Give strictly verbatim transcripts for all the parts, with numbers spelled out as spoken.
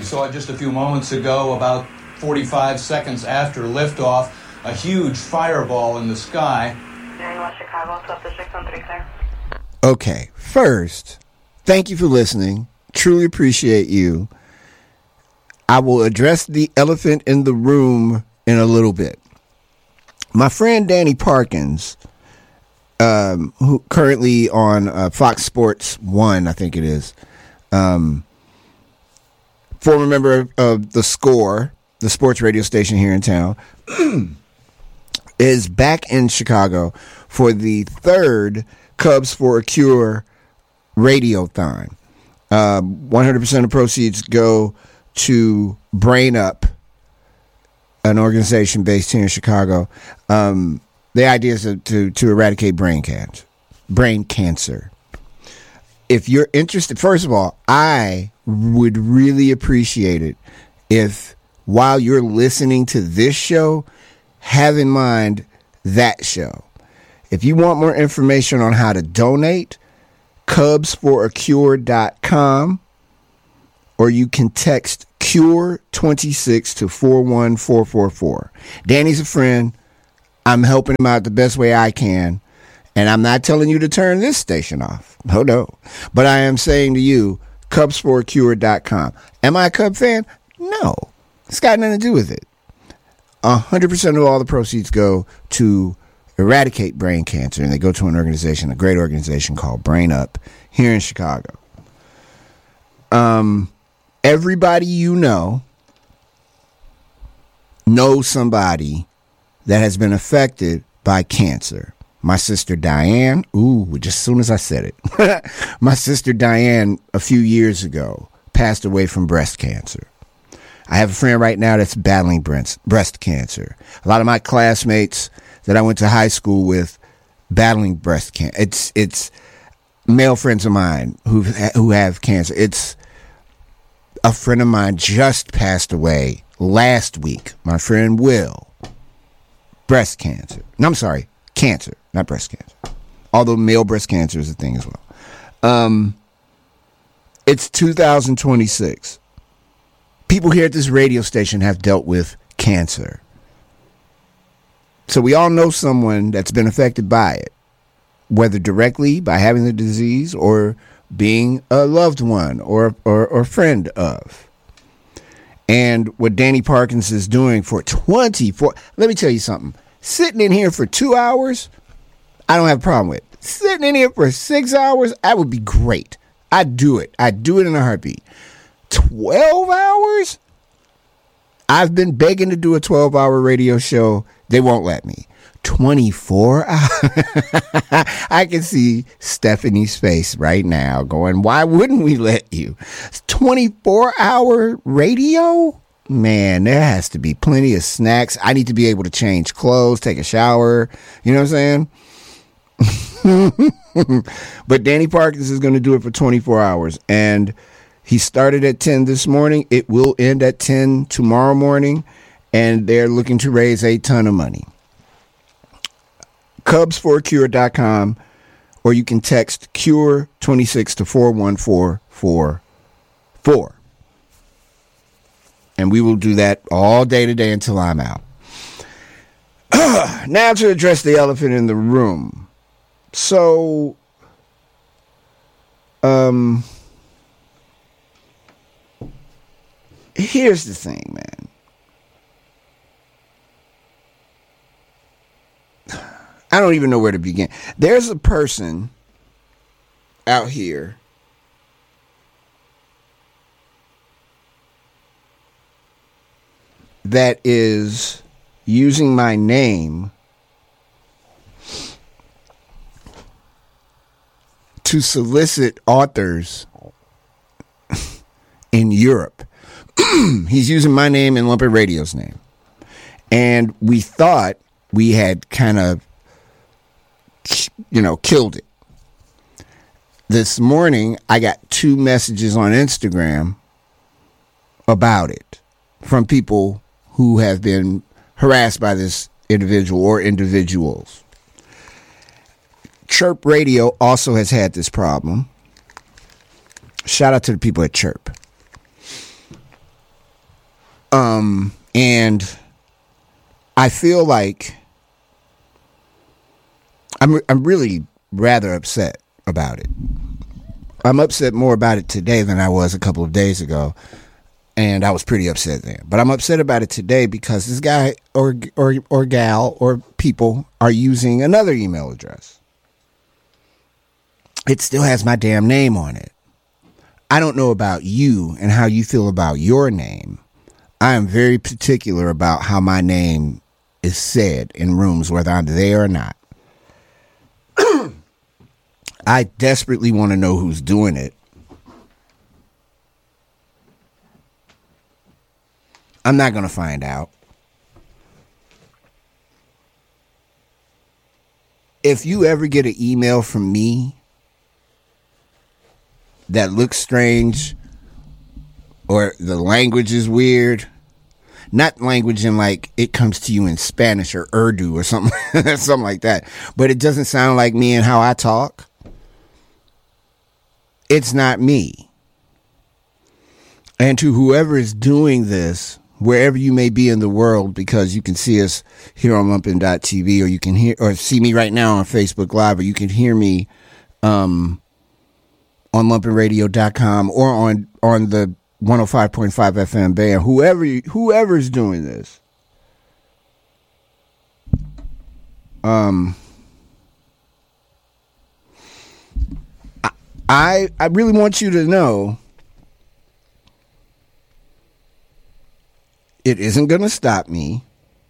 saw it just a few moments ago, about forty-five seconds after liftoff, a huge fireball in the sky. Okay, first, thank you for listening. Truly appreciate you. I will address the elephant in the room in a little bit. My friend Danny Parkins, um, who currently on uh, Fox Sports One, I think it is, um, former member of The Score, the sports radio station here in town, is back in Chicago for the third Cubs for a Cure radiothon. Uh, one hundred percent of proceeds go to Brain Up, an organization based here in Chicago. Um, the idea is to, to, to eradicate brain cancer. Brain cancer. If you're interested, first of all, I would really appreciate it if while you're listening to this show, have in mind that show. If you want more information on how to donate, cubs for a cure dot com, or you can text cure twenty-six to four one four four four. Danny's a friend. I'm helping him out the best way I can. And I'm not telling you to turn this station off. No, no. But I am saying to you, cubs for a cure dot com. Am I a Cub fan? No. It's got nothing to do with it. one hundred percent of all the proceeds go to eradicate brain cancer, and they go to an organization, a great organization called Brain Up here in Chicago. Um, everybody you know knows somebody that has been affected by cancer. My sister Diane, ooh, just as soon as I said it, my sister Diane a few years ago passed away from breast cancer. I have a friend right now that's battling breast, breast cancer. A lot of my classmates that I went to high school with battling breast cancer. It's it's male friends of mine who who have cancer. It's a friend of mine just passed away last week. My friend Will. Breast cancer. No, I'm sorry. Cancer, not breast cancer. Although male breast cancer is a thing as well. Um, it's two thousand twenty-six. People here at this radio station have dealt with cancer. So we all know someone that's been affected by it, whether directly by having the disease or being a loved one or or, or friend of. And what Danny Parkins is doing for twenty-four, let me tell you something. Sitting in here for two hours, I don't have a problem with. Sitting in here for six hours, that would be great. I'd do it. I'd do it in a heartbeat. twelve hours? I've been begging to do a twelve-hour radio show. They won't let me. twenty-four hours? I can see Stephanie's face right now going, why wouldn't we let you? twenty-four hour radio? Man, there has to be plenty of snacks. I need to be able to change clothes, take a shower. You know what I'm saying? But Danny Parkins is going to do it for twenty-four hours. And he started at ten this morning. It will end at ten tomorrow morning. And they're looking to raise a ton of money. cubs for a cure dot com, or you can text cure twenty-six to four one four four four. And we will do that all day today until I'm out. Now to address the elephant in the room. So, um, here's the thing, man. I don't even know where to begin. There's a person out here that is using my name to solicit authors in Europe. He's using my name and Lumpet Radio's name. And we thought we had kind of, you know, killed it. This morning, I got two messages on Instagram about it from people who have been harassed by this individual or individuals. Chirp Radio also has had this problem. Shout out to the people at Chirp. Um, and I feel like I'm I'm really rather upset about it. I'm upset more about it today than I was a couple of days ago, and I was pretty upset then. But I'm upset about it today because this guy or or or gal or people are using another email address. It still has my damn name on it. I don't know about you and how you feel about your name. I am very particular about how my name is said in rooms, whether I'm there or not. I desperately want to know who's doing it. I'm not going to find out. If you ever get an email from me that looks strange or the language is weird, not language in like it comes to you in Spanish or Urdu or something, something like that, but it doesn't sound like me and how I talk, it's not me. And to whoever is doing this, wherever you may be in the world, because you can see us here on lumpin dot t v, or you can hear or see me right now on Facebook Live, or you can hear me um, on lumpin radio dot com or on on the one oh five point five F M band. Whoever whoever's doing this, um, I I really want you to know it isn't going to stop me.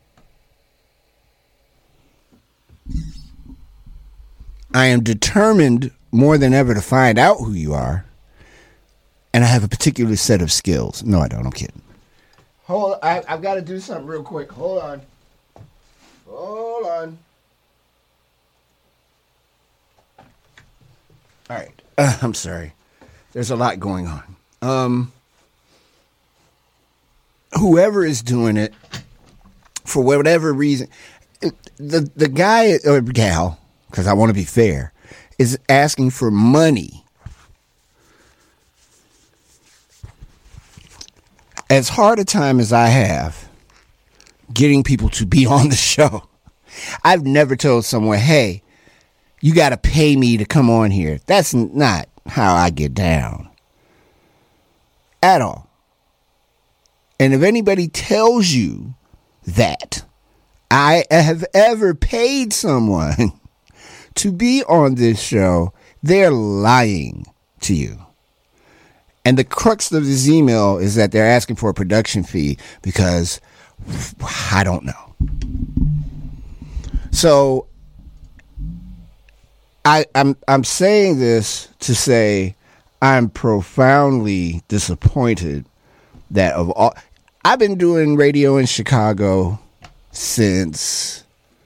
I am determined more than ever to find out who you are. And I have a particular set of skills. No, I don't. I'm kidding. Hold on. I, I've got to do something real quick. Hold on. Hold on. All right. Uh, I'm sorry. There's a lot going on. Um, whoever is doing it, for whatever reason, the the guy or gal, because I want to be fair, is asking for money. As hard a time as I have getting people to be on the show, I've never told someone, hey, you got to pay me to come on here. That's not how I get down at all. And if anybody tells you that I have ever paid someone to be on this show, they're lying to you. And the crux of this email is that they're asking for a production fee because I don't know. So I, I'm I'm saying this to say I'm profoundly disappointed that of all I've been doing radio in Chicago since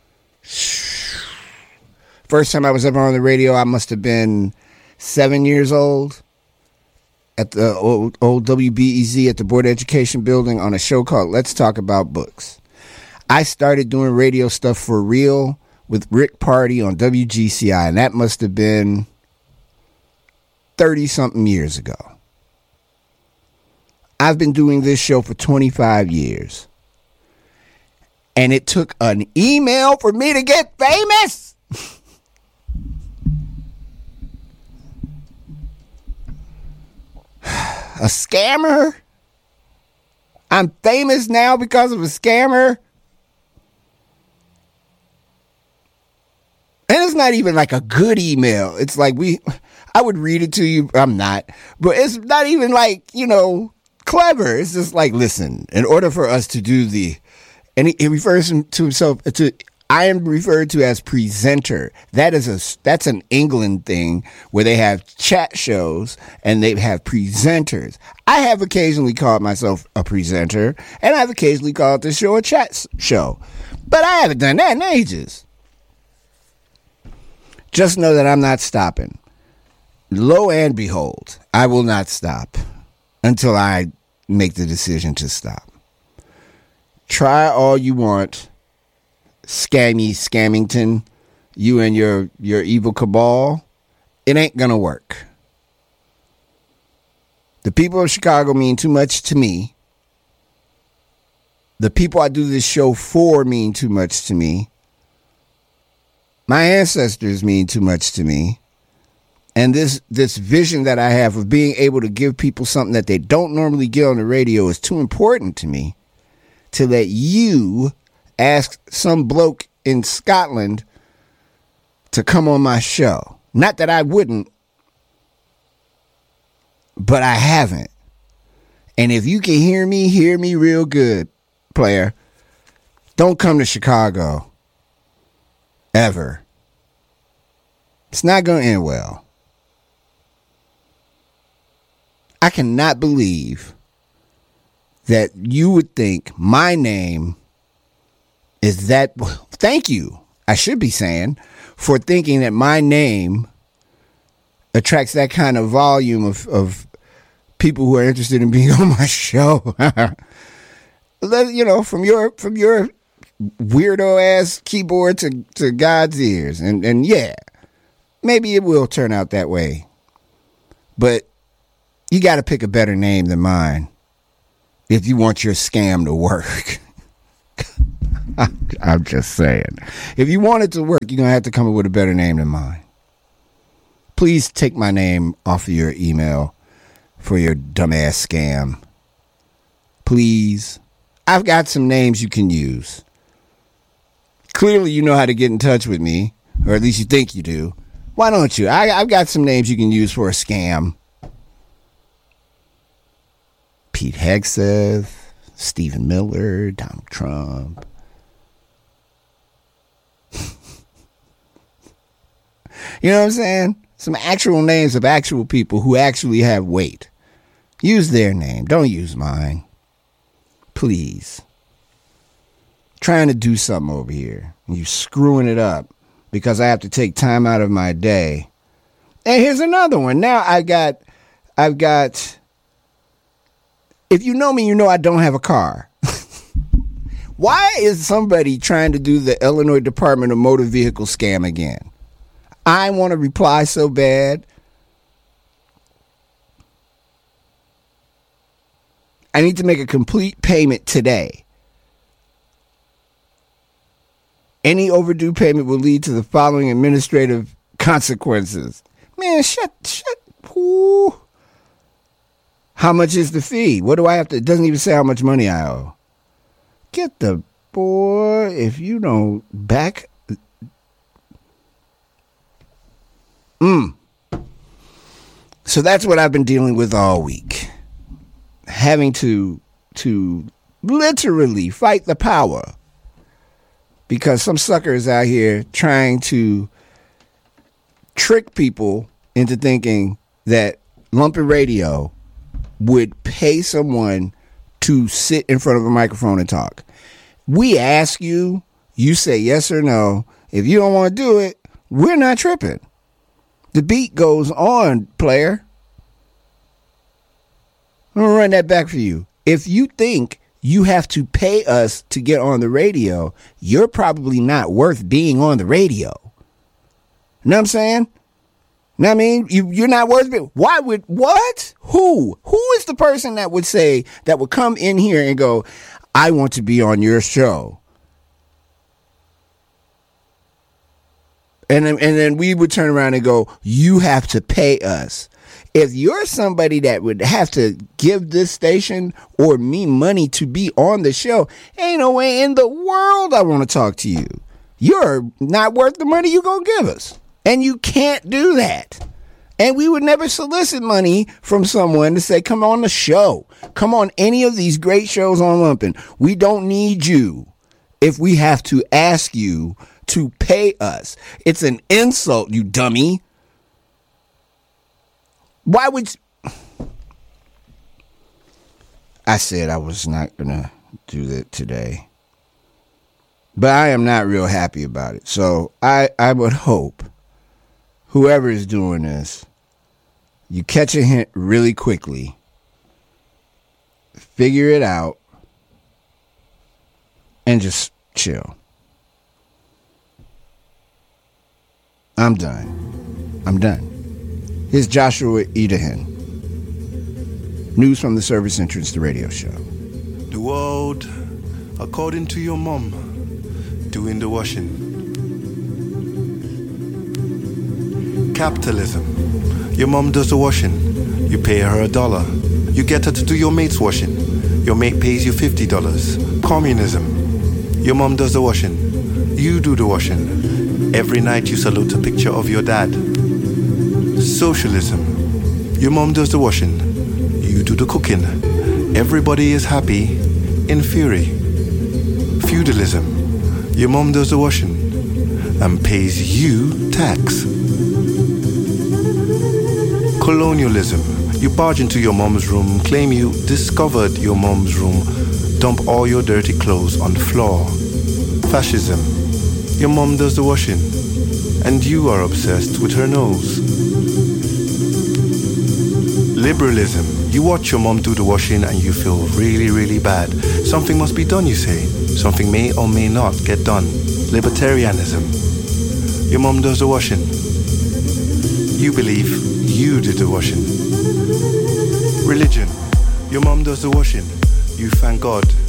first time I was ever on the radio. I must have been seven years old. At the old, old W B E Z at the Board of Education building on a show called Let's Talk About Books. I started doing radio stuff for real with Rick Party on W G C I, and that must have been thirty-something years ago. I've been doing this show for twenty-five years. And it took an email for me to get famous. A scammer? I'm famous now because of a scammer? And it's not even like a good email. It's like we, I would read it to you. I'm not. But it's not even like, you know, clever. It's just like, listen, in order for us to do the, and he, he refers to himself to, I am referred to as presenter. That is a, that's an England thing where they have chat shows and they have presenters. I have occasionally called myself a presenter, and I've occasionally called this show a chat show, but I haven't done that in ages. Just know that I'm not stopping. Lo and behold, I will not stop until I make the decision to stop. Try all you want. Scammy Scammington, you and your your evil cabal, it ain't gonna work. The people of Chicago mean too much to me, The people I do this show for mean too much to me. My ancestors mean too much to me. And this this vision that I have of being able to give people something that they don't normally get on the radio is too important to me to let you ask some bloke in Scotland to come on my show. Not that I wouldn't, but I haven't. And if you can hear me, hear me real good, player. Don't come to Chicago. Ever. It's not going to end well. I cannot believe that you would think my name is that. Thank you, I should be saying, for thinking that my name attracts that kind of volume of, of people who are interested in being on my show. You know, from your from your weirdo ass keyboard to, to God's ears. And, and yeah, maybe it will turn out that way. But you got to pick a better name than mine if you want your scam to work. I'm just saying. If you want it to work, you're going to have to come up with a better name than mine. Please take my name off of your email for your dumbass scam. Please. I've got some names you can use. Clearly you know how to get in touch with me, or at least you think you do. Why don't you? I, I've got some names you can use for a scam. Pete Hegseth, Stephen Miller, Donald Trump. You know what I'm saying? Some actual names of actual people who actually have weight. Use their name. Don't use mine. Please. Trying to do something over here. And you screwing it up because I have to take time out of my day. And here's another one. Now I got, I've got, if you know me, you know I don't have a car. Why is somebody trying to do the Illinois Department of Motor Vehicle scam again? I want to reply so bad. I need to make a complete payment today. Any overdue payment will lead to the following administrative consequences. Man, shut, shut. Ooh. How much is the fee? What do I have to? It doesn't even say how much money I owe. Get the boy, if you don't back. Mm. So that's what I've been dealing with all week. Having to to literally fight the power because some sucker is out here trying to trick people into thinking that Lumpin' Radio would pay someone to sit in front of a microphone and talk. We ask you, you say yes or no. If you don't want to do it, we're not tripping. The beat goes on, player. I'm going to run that back for you. If you think you have to pay us to get on the radio, you're probably not worth being on the radio. You know what I'm saying? You know what I mean? You, you're not worth it. Why would, what? Who? Who is the person that would say, that would come in here and go, I want to be on your show? And then, and then we would turn around and go, you have to pay us. If you're somebody that would have to give this station or me money to be on the show, ain't no way in the world I want to talk to you. You're not worth the money you're going to give us. And you can't do that. And we would never solicit money from someone to say, come on the show. Come on any of these great shows on Lumpin'. We don't need you if we have to ask you to pay us. It's an insult, you dummy. Why would you? I said I was not going to do that today. But I am not real happy about it. So I, I would hope whoever is doing this, you catch a hint really quickly. Figure it out. And just chill. I'm done. I'm done. Here's Joshua Edahan. News from the Service Entrance, the radio show. The world according to your mom, doing the washing. Capitalism. Your mom does the washing. You pay her a dollar. You get her to do your mate's washing. Your mate pays you fifty dollars. Communism. Your mom does the washing. You do the washing. Every night you salute a picture of your dad. Socialism. Your mom does the washing. You do the cooking. Everybody is happy, in fury. Feudalism. Your mom does the washing and pays you tax. Colonialism. You barge into your mom's room, claim you discovered your mom's room, dump all your dirty clothes on the floor. Fascism. Your mom does the washing, and you are obsessed with her nose. Liberalism. You watch your mom do the washing and you feel really, really bad. Something must be done, you say. Something may or may not get done. Libertarianism. Your mom does the washing. You believe you did the washing. Religion. Your mom does the washing. You thank God